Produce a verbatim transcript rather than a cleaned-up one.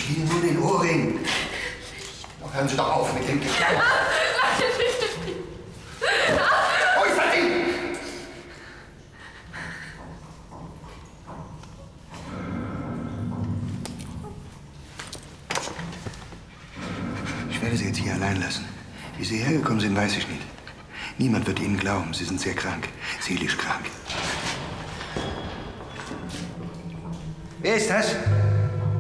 Ich will nur den Ohrring. Doch hören Sie doch auf mit dem Gekleid. Wo ist das Ding? Ich werde Sie jetzt hier allein lassen. Wie Sie hergekommen sind, weiß ich nicht. Niemand wird Ihnen glauben. Sie sind sehr krank. Seelisch krank. Wer ist das?